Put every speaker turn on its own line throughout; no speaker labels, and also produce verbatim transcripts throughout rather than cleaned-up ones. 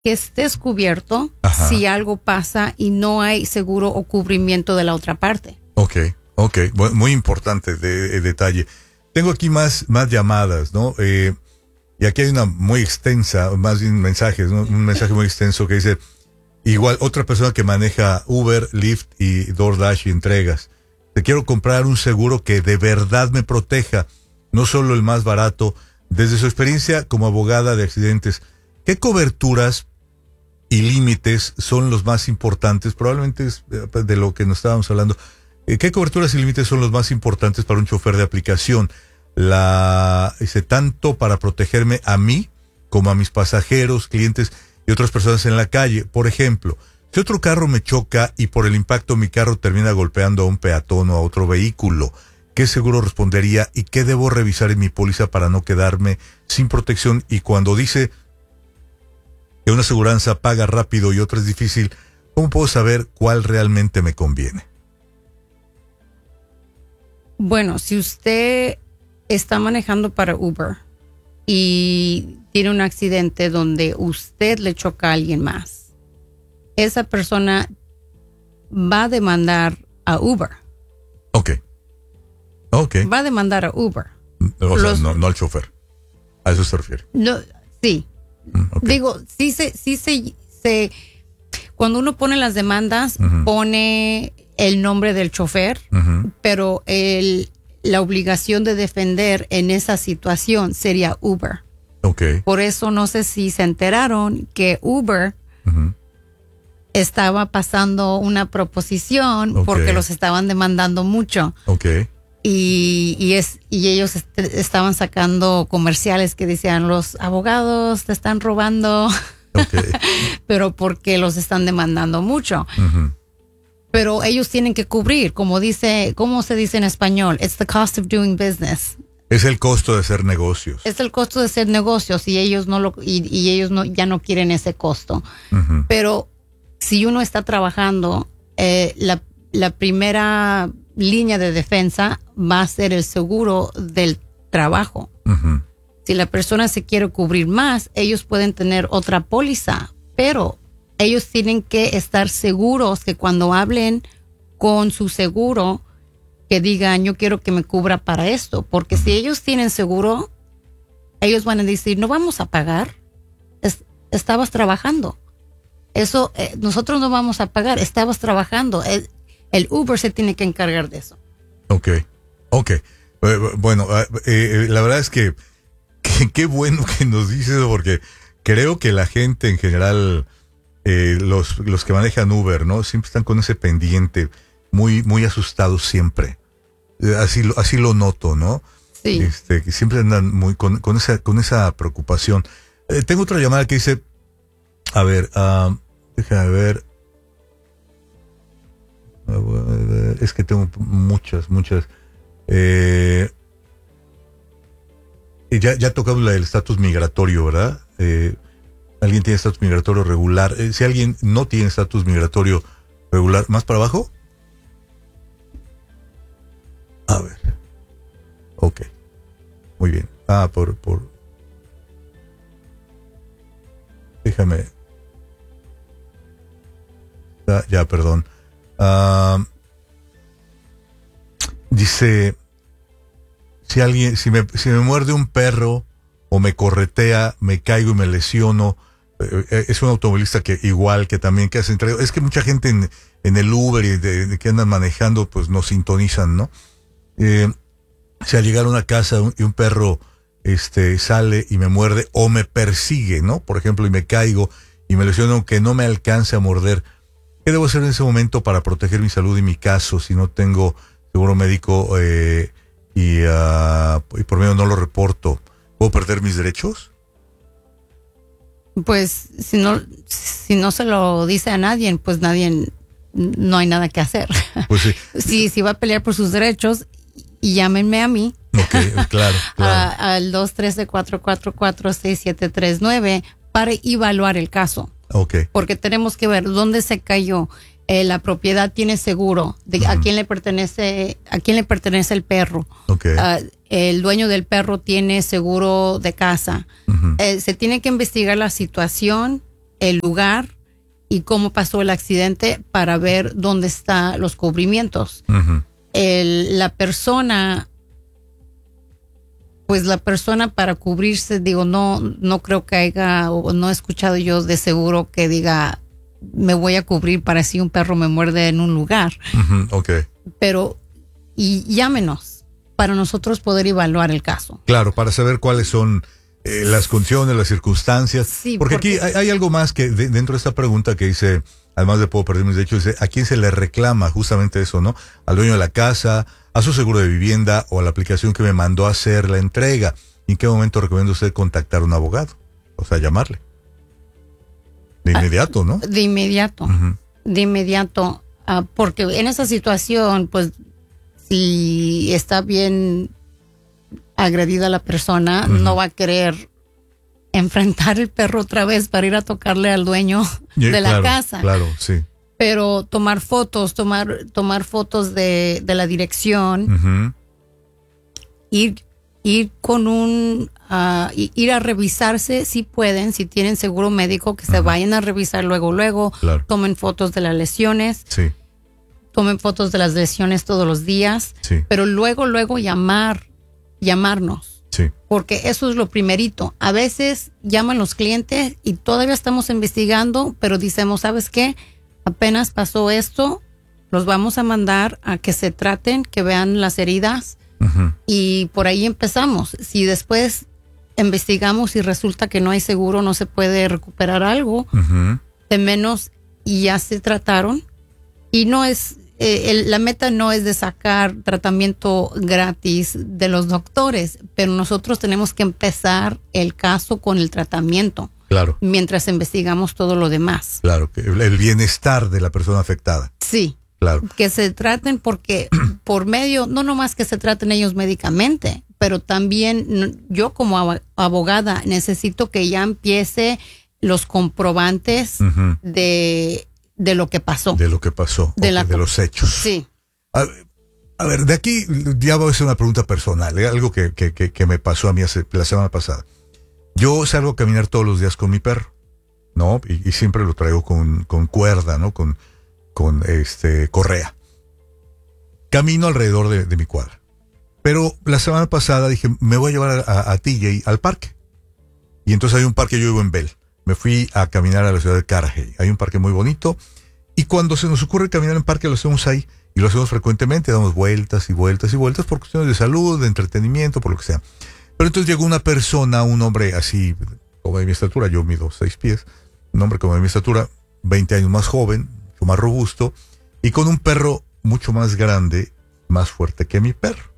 que estés cubierto
Ajá.
si algo pasa y no hay seguro o cubrimiento de la otra parte.
Ok, ok, muy importante de, de detalle. Tengo aquí más, más llamadas, ¿no? Eh, y aquí hay una muy extensa, más bien mensajes, ¿no? Un mensaje muy extenso que dice, igual otra persona que maneja Uber, Lyft y DoorDash y entregas. Te quiero comprar un seguro que de verdad me proteja, no solo el más barato. Desde su experiencia como abogada de accidentes, ¿qué coberturas y límites son los más importantes? Probablemente es de lo que nos estábamos hablando. ¿Qué coberturas y límites son los más importantes para un chofer de aplicación? La dice, tanto para protegerme a mí como a mis pasajeros, clientes y otras personas en la calle. Por ejemplo, si otro carro me choca y por el impacto mi carro termina golpeando a un peatón o a otro vehículo, ¿qué seguro respondería y qué debo revisar en mi póliza para no quedarme sin protección? Y cuando dice que una aseguranza paga rápido y otra es difícil, ¿cómo puedo saber cuál realmente me conviene?
Bueno, si usted está manejando para Uber y tiene un accidente donde usted le choca a alguien más, esa persona va a demandar a Uber.
Ok. Ok.
Va a demandar a Uber.
O sea,
Los,
no, no al chofer. A eso se refiere.
No, sí.
Mm, okay.
Digo, sí se, sí se, se, cuando uno pone las demandas, uh-huh. pone el nombre del chofer, uh-huh. pero el, la obligación de defender en esa situación sería Uber.
Okay.
Por eso no sé si se enteraron que Uber uh-huh. estaba pasando una proposición okay. porque los estaban demandando mucho.
Okay.
Y, y, es, y ellos est- estaban sacando comerciales que decían, los abogados te están robando, okay. pero porque los están demandando mucho. Uh-huh. Pero ellos tienen que cubrir, como dice, ¿cómo se dice en español? It's the cost of doing business.
Es el costo de hacer negocios.
Es el costo de hacer negocios y ellos no lo y, y ellos no ya no quieren ese costo. Uh-huh. Pero si uno está trabajando, eh, la, la primera línea de defensa va a ser el seguro del trabajo. Uh-huh. Si la persona se quiere cubrir más, ellos pueden tener otra póliza, pero ellos tienen que estar seguros que cuando hablen con su seguro, que digan, yo quiero que me cubra para esto, porque uh-huh. si ellos tienen seguro, ellos van a decir, no vamos a pagar, es, estabas trabajando. Eso, eh, nosotros no vamos a pagar, estabas trabajando. El, el Uber se tiene que encargar de eso.
Ok, ok. Bueno, eh, la verdad es que qué bueno que nos dices eso, porque creo que la gente en general, eh, los, los que manejan Uber, ¿no? Siempre están con ese pendiente, muy, muy asustados siempre. Así lo, así lo noto, ¿no?
Sí.
Este, que siempre andan muy con, con esa, con esa preocupación. Eh, tengo otra llamada que dice, a ver, uh, déjame ver. Es que tengo muchas, muchas. Eh, ya, ya tocamos la del estatus migratorio, ¿verdad? Eh, ¿Alguien tiene estatus migratorio regular? Eh, si alguien no tiene estatus migratorio regular, ¿más para abajo? A ver. Ok. Muy bien. Ah, por... por... Déjame. Ah, ya, perdón. Uh, dice, si alguien, si me, si me muerde un perro o me corretea, me caigo y me lesiono, eh, es un automovilista que igual que también que hace entrega. Es que mucha gente en, en el Uber y de, de que andan manejando, pues nos sintonizan, ¿no? Eh, si al llegar a una casa un, y un perro este sale y me muerde o me persigue, ¿no? Por ejemplo, y me caigo y me lesiono aunque no me alcance a morder, ¿qué debo hacer en ese momento para proteger mi salud y mi caso si no tengo seguro médico eh, y, uh, y por medio no lo reporto? ¿Puedo perder mis derechos?
Pues si no, si no se lo dice a nadie, pues nadie, no hay nada que hacer.
Pues sí.
si, si va a pelear por sus derechos, y llámenme a mí.
Ok, claro, claro.
a, al dos uno tres, cuatro cuatro cuatro, seis siete tres nueve para evaluar el caso.
Okay.
Porque tenemos que ver dónde se cayó. Eh, la propiedad tiene seguro de uh-huh. a quién le pertenece, a quién le pertenece el perro.
Okay.
Uh, el dueño del perro tiene seguro de casa. Uh-huh. Eh, se tiene que investigar la situación el lugar y cómo pasó el accidente para ver dónde están los cubrimientos.
Uh-huh.
El, la persona, pues la persona para cubrirse, digo, no, no creo que haya, o no he escuchado yo de seguro que diga, me voy a cubrir para si un perro me muerde en un lugar.
Uh-huh. Okay.
Pero, y llámenos para nosotros poder evaluar el caso.
Claro, para saber cuáles son eh, las condiciones, las circunstancias.
Sí,
porque,
porque
aquí hay, hay algo más que de, dentro de esta pregunta que dice, además de puedo perder mis derechos, dice, ¿a quién se le reclama justamente eso, no? Al dueño de la casa, a su seguro de vivienda o a la aplicación que me mandó a hacer la entrega. ¿En qué momento recomienda usted contactar a un abogado? O sea, llamarle. De inmediato, ¿no?
De inmediato,
Uh-huh.
de inmediato, uh, porque en esa situación, pues, si está bien agredida la persona, uh-huh. no va a querer enfrentar el perro otra vez para ir a tocarle al dueño
Yeah,
de la
claro,
casa.
Claro, sí.
Pero tomar fotos, tomar, tomar fotos de, de la dirección,
Uh-huh.
ir, ir con un, uh, ir a revisarse si pueden, si tienen seguro médico, que se uh-huh. vayan a revisar luego, luego,
claro.
Tomen fotos de las lesiones,
sí.
tomen fotos de las lesiones todos los días,
sí.
pero luego, luego llamar, llamarnos.
Sí.
Porque eso es lo primerito. A veces llaman los clientes y todavía estamos investigando, pero decimos, ¿sabes qué? Apenas pasó esto, los vamos a mandar a que se traten, que vean las heridas
uh-huh.
y por ahí empezamos. Si después investigamos y resulta que no hay seguro, no se puede recuperar algo,
uh-huh.
de menos y ya se trataron. Y no es, eh, el, la meta no es de sacar tratamiento gratis de los doctores, pero nosotros tenemos que empezar el caso con el tratamiento.
Claro.
Mientras investigamos todo lo demás.
Claro, que el bienestar de la persona afectada.
Sí.
Claro.
Que se traten porque por medio, no nomás que se traten ellos médicamente, pero también yo como abogada necesito que ya empiece los comprobantes uh-huh. de, de lo que pasó.
De lo que pasó,
de,
okay,
la,
de los hechos.
Sí.
A, a ver, de aquí ya voy a hacer una pregunta personal, ¿eh? Algo que, que, que, que me pasó a mí hace, la semana pasada. Yo salgo a caminar todos los días con mi perro, ¿no? Y, y siempre lo traigo con, con cuerda, ¿no? Con, con este correa. Camino alrededor de, de mi cuadra. Pero la semana pasada dije, me voy a llevar a, a, a T J al parque. Y entonces hay un parque, yo vivo en Bell. Me fui a caminar a la ciudad de Carajay. Hay un parque muy bonito. Y cuando se nos ocurre caminar en parque, lo hacemos ahí. Y lo hacemos frecuentemente, damos vueltas y vueltas y vueltas por cuestiones de salud, de entretenimiento, por lo que sea. Pero entonces llegó una persona, un hombre así, como de mi estatura, yo mido seis pies, un hombre como de mi estatura, veinte años más joven, mucho más robusto, y con un perro mucho más grande, más fuerte que mi perro.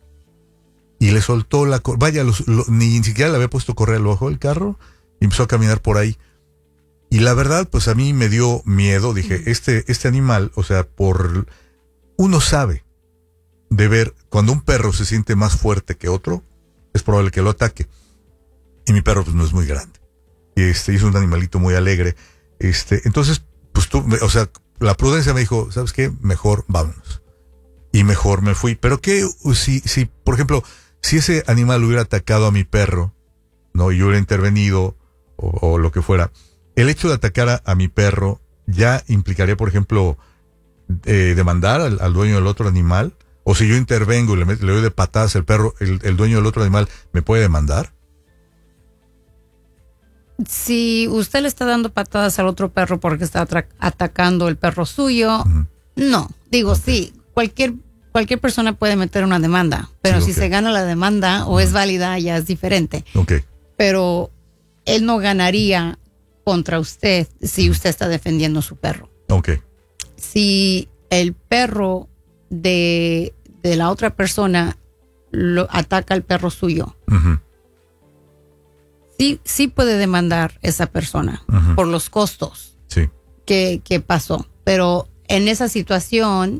Y le soltó la... Vaya, los, lo, ni siquiera le había puesto correa al ojo del carro, y empezó a caminar por ahí. Y la verdad, pues a mí me dio miedo, dije, este, este animal, o sea, por... Uno sabe de ver, cuando un perro se siente más fuerte que otro, es probable que lo ataque. Y mi perro pues no es muy grande. Y este es un animalito muy alegre. Este, entonces, pues tú, o sea, la prudencia me dijo, ¿sabes qué? Mejor vámonos. Y mejor me fui. Pero qué si, si, por ejemplo, si ese animal hubiera atacado a mi perro, ¿no? Y yo hubiera intervenido, o, o lo que fuera, el hecho de atacar a, a mi perro ya implicaría, por ejemplo, eh, demandar al, al dueño del otro animal. O si yo intervengo y le, le doy de patadas al perro, el, el dueño del otro animal, ¿me puede demandar?
Si usted le está dando patadas al otro perro porque está atra- atacando el perro suyo, uh-huh. no. Digo, okay. sí, cualquier cualquier persona puede meter una demanda, pero sí, si okay. se gana la demanda o uh-huh. es válida, ya es diferente.
Okay.
Pero él no ganaría contra usted si usted está defendiendo a su perro.
Okay.
Si el perro de, de la otra persona lo ataca al perro suyo,
uh-huh.
sí, sí puede demandar esa persona
uh-huh.
por los costos
sí.
que, que pasó. Pero en esa situación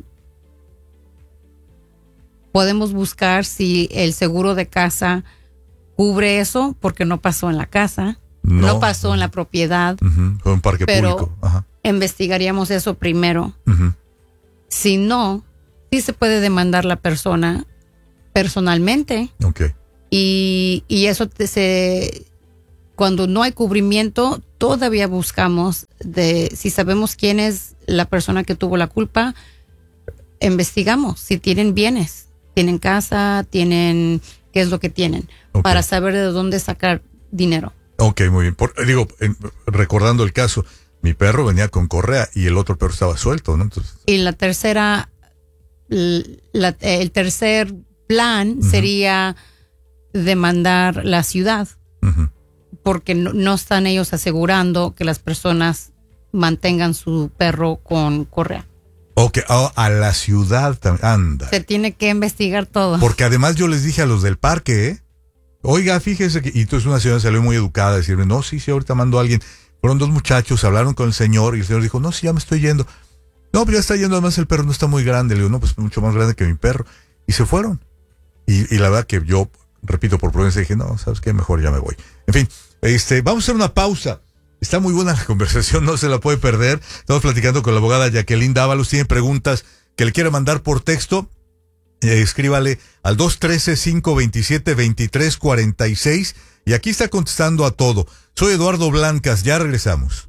podemos buscar si el seguro de casa cubre eso, porque no pasó en la casa, no, no pasó uh-huh. en la propiedad.
Uh-huh. Fue un parque
pero
público. Ajá.
Investigaríamos eso primero.
Uh-huh.
Si no, sí se puede demandar la persona personalmente.
Okay.
Y, y eso te, se cuando no hay cubrimiento, todavía buscamos de si sabemos quién es la persona que tuvo la culpa, investigamos si tienen bienes, tienen casa, tienen qué es lo que tienen, okay, para saber de dónde sacar dinero.
Ok, muy bien. Por, digo, en, recordando el caso, mi perro venía con correa y el otro perro estaba suelto, ¿no? Entonces...
Y la tercera, la, el tercer plan, uh-huh, sería demandar la ciudad, uh-huh, porque no, no están ellos asegurando que las personas mantengan su perro con correa.
Ok, oh, a la ciudad también, anda.
Se tiene que investigar todo.
Porque además yo les dije a los del parque, ¿eh? Oiga, fíjese que... Y entonces una señora salió muy educada a decirme, no, sí, sí, ahorita mando a alguien. Fueron dos muchachos, hablaron con el señor y el señor dijo, no, sí, ya me estoy yendo. No, pero ya está yendo, además el perro no está muy grande. Le digo, no, pues mucho más grande que mi perro. Y se fueron. Y, y la verdad que yo, repito, por prudencia dije, no, ¿sabes qué? Mejor ya me voy. En fin, este, vamos a hacer una pausa. Está muy buena la conversación, no se la puede perder. Estamos platicando con la abogada Jacqueline Dávalos. Tiene preguntas que le quiera mandar por texto. Eh, escríbale al dos uno tres, cinco dos siete, dos tres cuatro seis y aquí está contestando a todo. Soy Eduardo Blancas, ya regresamos.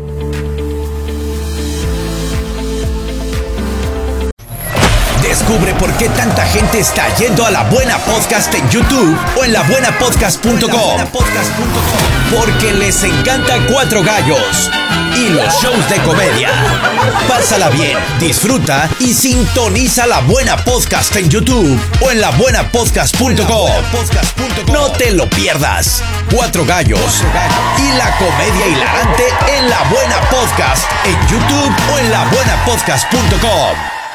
Descubre por qué tanta gente está yendo a La Buena Podcast en YouTube o en la buena podcast punto com. Porque les encanta Cuatro Gallos y los shows de comedia. Pásala bien, disfruta y sintoniza La Buena Podcast en YouTube o en la buena podcast punto com. No te lo pierdas. Cuatro Gallos y la comedia hilarante en La Buena Podcast en YouTube o en la buena podcast punto com.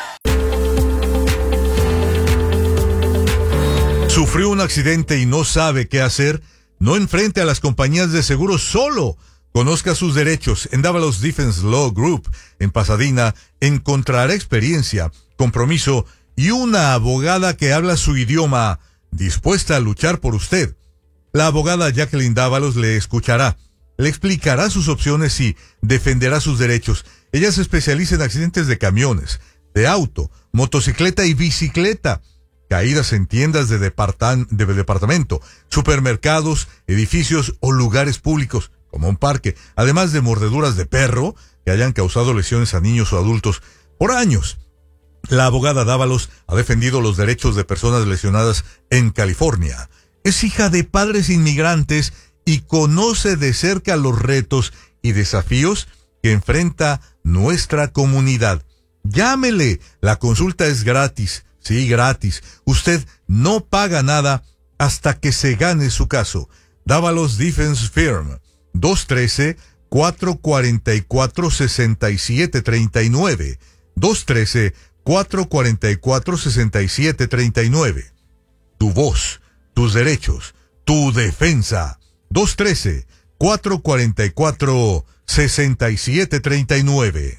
¿Sufrió un accidente y no sabe qué hacer? No enfrente a las compañías de seguros solo. Conozca sus derechos. En Dávalos Defense Law Group, en Pasadena, encontrará experiencia, compromiso y una abogada que habla su idioma, dispuesta a luchar por usted. La abogada Jacqueline Dávalos le escuchará, le explicará sus opciones y defenderá sus derechos. Ella se especializa en accidentes de camiones, de auto, motocicleta y bicicleta, caídas en tiendas de, departan, de departamento, supermercados, edificios o lugares públicos, como un parque, además de mordeduras de perro que hayan causado lesiones a niños o adultos por años. La abogada Dávalos ha defendido los derechos de personas lesionadas en California. Es hija de padres inmigrantes y conoce de cerca los retos y desafíos que enfrenta nuestra comunidad. Llámele, la consulta es gratis. Sí, gratis. Usted no paga nada hasta que se gane su caso. Dávalos Defense Firm, dos uno tres, cuatro cuatro cuatro, seis siete tres nueve. dos uno tres, cuatro cuatro cuatro, seis siete tres nueve. Tu voz, tus derechos, tu defensa. dos uno tres, cuatro cuatro cuatro, seis siete tres nueve.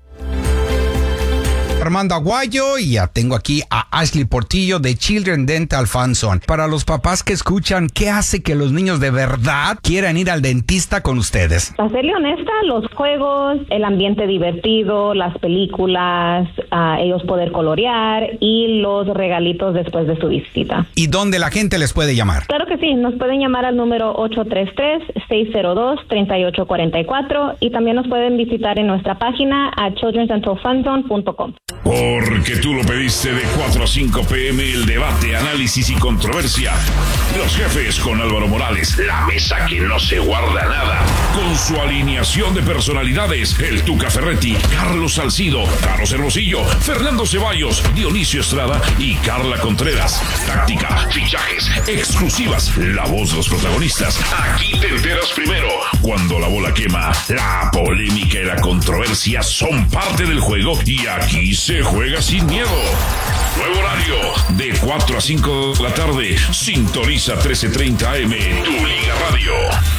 Armando Aguayo y ya tengo aquí a Ashley Portillo de Children Dental Funson. Para los papás que escuchan, ¿qué hace que los niños de verdad quieran ir al dentista con ustedes?
Para serle honesta, los juegos, el ambiente divertido, las películas, uh, ellos poder colorear y los regalitos después de su visita.
¿Y dónde la gente les puede llamar?
Claro que sí, nos pueden llamar al número ocho tres tres, seis cero dos, tres ocho cuatro cuatro y también nos pueden visitar en nuestra página a children dental funzone punto com.
Porque tú lo pediste de cuatro a cinco pm, el debate, análisis y controversia. Los jefes con Álvaro Morales, la mesa que no se guarda nada. Con su alineación de personalidades, el Tuca Ferretti, Carlos Salcido, Carlos Hermosillo, Fernando Ceballos, Dionisio Estrada y Carla Contreras. Táctica, fichajes, exclusivas, la voz de los protagonistas. Aquí te enteras primero. Cuando la bola quema, la polémica y la controversia son parte del juego y aquí se juega sin miedo. Nuevo horario, de cuatro a cinco de la tarde. Sintoniza trece treinta A M, Tu Liga Radio.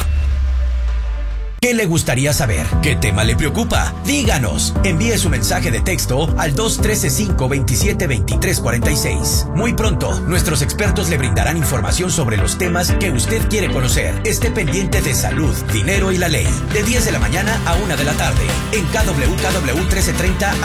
¿Qué le gustaría saber? ¿Qué tema le preocupa? Díganos. Envíe su mensaje de texto al dos uno tres, cinco dos siete, dos tres cuatro seis. Muy pronto, nuestros expertos le brindarán información sobre los temas que usted quiere conocer. Esté pendiente de salud, dinero y la ley. De diez de la mañana a una de la tarde. En K W K W trece treinta